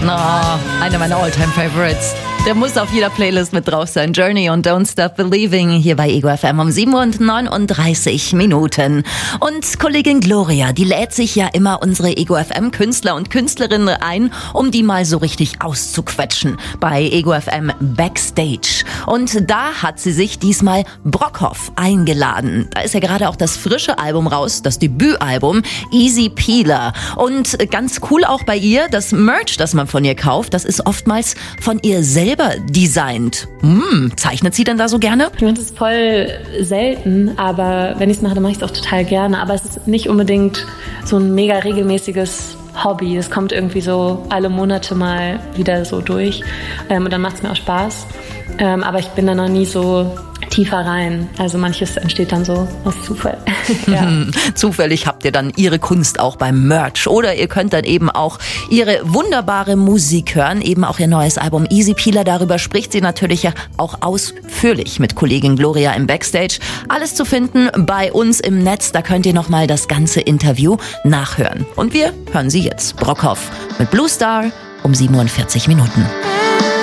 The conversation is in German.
Einer meiner All-Time-Favorites. Der muss auf jeder Playlist mit drauf sein. Journey und Don't Stop Believing hier bei Ego FM um 7:39 Minuten. Und Kollegin Gloria, die lädt sich ja immer unsere Ego FM Künstler und Künstlerinnen ein, um die mal so richtig auszuquetschen bei Ego FM Backstage. Und da hat sie sich diesmal Brockhoff eingeladen. Da ist ja gerade auch das frische Album raus, das Debütalbum Easy Peeler. Und ganz cool auch bei ihr, das Merch, das man von ihr kauft, das ist oftmals von ihr selber designt. Zeichnet sie denn da so gerne? Ich mache das voll selten, aber wenn ich es mache, dann mache ich es auch total gerne. Aber es ist nicht unbedingt so ein mega regelmäßiges Hobby. Es kommt irgendwie so alle Monate mal wieder so durch und dann macht es mir auch Spaß. Aber ich bin da noch nie so tiefer rein. Also manches entsteht dann so aus Zufall. Ja. Zufällig habt ihr dann ihre Kunst auch beim Merch. Oder ihr könnt dann eben auch ihre wunderbare Musik hören. Eben auch ihr neues Album Easy Peeler. Darüber spricht sie natürlich ja auch ausführlich mit Kollegin Gloria im Backstage. Alles zu finden bei uns im Netz. Da könnt ihr nochmal das ganze Interview nachhören. Und wir hören sie jetzt. Brockhoff mit Blue Star um 47 Minuten.